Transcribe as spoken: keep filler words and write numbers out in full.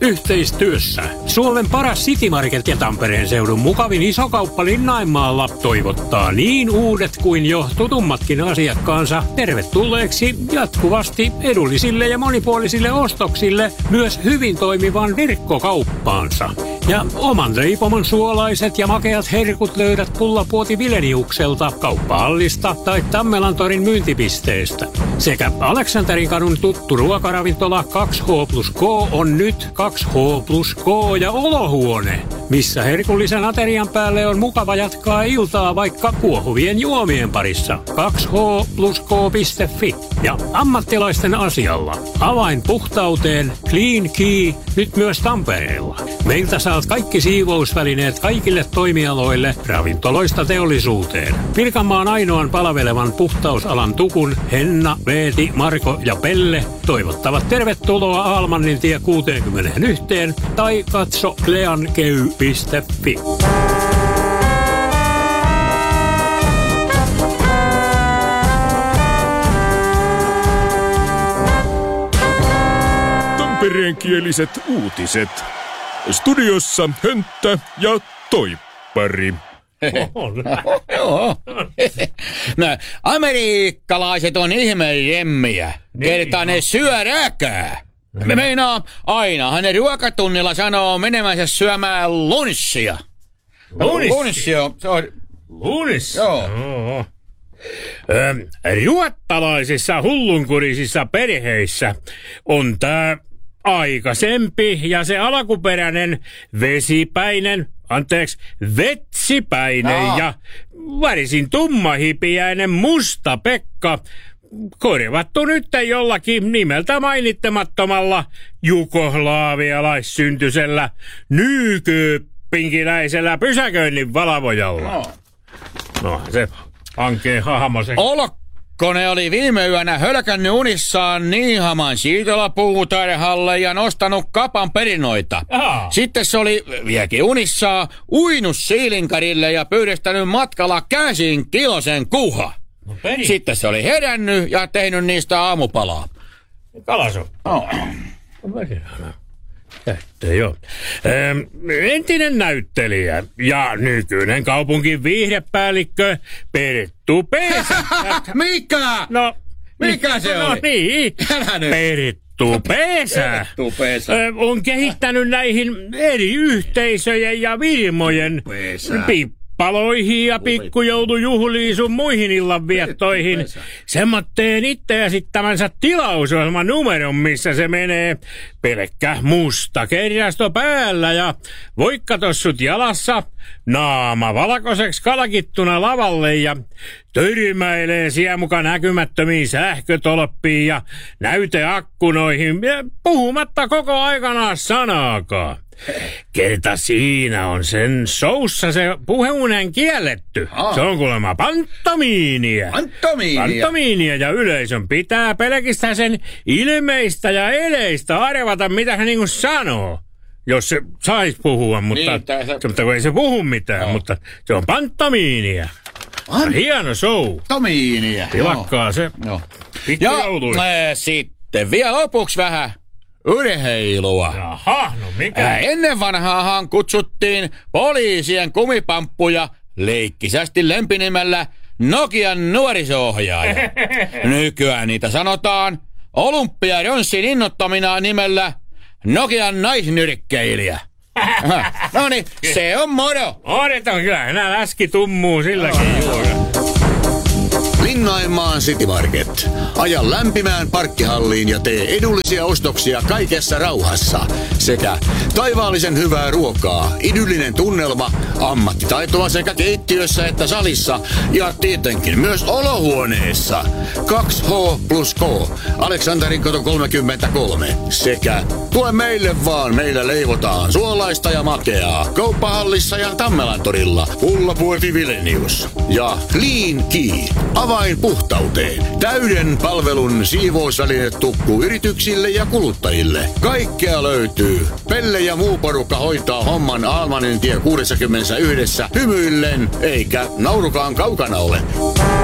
yhteistyössä. Suomen paras City Market ja Tampereen seudun mukavin isokauppa Linnainmaalla toivottaa niin uudet kuin jo tutummatkin asiakkaansa tervetulleeksi jatkuvasti edullisille ja monipuolisille ostoksille myös hyvin toimivan verkkokauppaansa. Ja oman leipomon suolaiset ja makeat herkut löydät Pullapuoti Vileniukselta, Kauppahallista tai Tammelantorin myyntipisteestä. Sekä Aleksanterin kadun tuttu ruokaravintola kaksi H plus K on nyt kaksi H plus K ja olohuone, missä herkullisen aterian päälle on mukava jatkaa iltaa vaikka kuohuvien juomien parissa. kaksi H plus K piste fi ja ammattilaisten asialla. Avain puhtauteen Clean Key nyt myös Tampereella. Meiltä saat kaikki siivousvälineet kaikille toimialoille, ravintoloista teollisuuteen. Pirkanmaan ainoan palvelevan puhtausalan tukun Henna, Veeti, Marko ja Pelle toivottavat tervetuloa Almannin tie kuusikymmentäyksi tai katso cleankey piste fi. Tampereenkieliset uutiset. Studiossa Hönttä ja Toippari. Joo. No, amerikkalaiset on ihmejemmiä. Kertaa ne syö räkää. Me meinaa, ainahan ne ruokatunnilla sanoo menemänsä syömään lunssia. Lunssia? Se on... Lunssia? Joo. Joo. Ö, ruottalaisissa hullunkurisissa perheissä on tää aikaisempi ja se alkuperäinen vesipäinen, anteeksi, vetsipäinen Aa. ja värisin tummahipiäinen musta Pekka korvattu nyt jollakin nimeltä mainittamattomalla jugoslaavialaissyntyisellä nykypinkiläisellä pysäköinnin valvojalla. No, no se hankeen hahmo se. Olkkone oli viime yönä hölkännyt unissaan Niihaman siitolapuutarhalle ja nostanut kapan perinoita. Aha. Sitten se oli vieläkin unissaan uinut siilinkarille ja pyydestänyt matkalla käsin kilosen kuha. No peri. Sitten se oli herännyt ja tehnyt niistä aamupalaa. Kalaso. No. Että joo. Ähm, entinen näyttelijä ja nykyinen kaupunkin viihdepäällikkö Perttu Pesä. Mikä? No, Mikä se no oli? niin. Älä nyt. Perttu Pesä. Perttu Pesä. Ö, on kehittänyt näihin eri yhteisöjen ja firmojen Pesä. pippaloihin ja pikkujoulujuhliin sun muihin illanviettoihin Pesä. semmoitteen itse esittämänsä tilausohjelman numeron, missä se menee pelkkä musta kerjasto päällä ja voikkatossut jalassa, naama valkoiseksi kalkittuna lavalle ja törmäilee siellä muka näkymättömiin sähkötolppiin ja näyteakkunoihin, puhumatta koko aikana sanaakaan. Kerta siinä on sen soussa se puheunen kielletty. Aa. Se on kuulemma pantomiinia. Pantomiinia. Pantomiinia ja yleisön pitää pelkistään sen ilmeistä ja eleistä arvata, mitä hän niinku sanoo. Jos se sais puhua, mutta, Niin, tää se- mutta kun ei se puhu mitään, Joo. mutta se on pantomiinia. An- Hieno show. Tomiinia. Tilakkaa se. Joo. Pikkujouluihin. Ja äh, sitten vielä lopuksi vähän urheilua. Jaha, no mikä? Äh, ennen vanhaahan kutsuttiin poliisien kumipamppuja leikkisästi lempinimellä Nokian nuoriso-ohjaaja. Nykyään niitä sanotaan Olympia Jonssin innottamina nimellä Nokian naisnyrkkeilijä. No niin, se on moro. Odotan kyllä, enää läski tummuu silläkin juuri. Linnainmaan City Market. Aja lämpimään parkkihalliin ja tee edullisia ostoksia kaikessa rauhassa. Sekä taivaallisen hyvää ruokaa, idyllinen tunnelma, ammattitaitoa sekä keittiössä että salissa ja tietenkin myös olohuoneessa. kaksi H plus K, Aleksanterin kato kolmekymmentäkolme. Sekä tule meille vaan, meillä leivotaan suolaista ja makeaa. Kauppahallissa ja Tammelantorilla. Pullapuoti Vilenius. Ja Clean Key. Avain puhtauteen. Täyden palvelun siivousvälinetukku yrityksille ja kuluttajille. Kaikkea löytyy. Pelle ja muu porukka hoitaa homman Almanin tie kuusikymmentäyksi hymyillen, eikä naurukaan kaukana ole.